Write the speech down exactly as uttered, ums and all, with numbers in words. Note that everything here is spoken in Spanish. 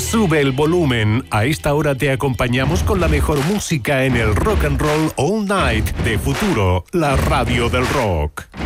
Sube el volumen. A esta hora te acompañamos con la mejor música en el Rock and Roll All Night de Futuro, la radio del rock.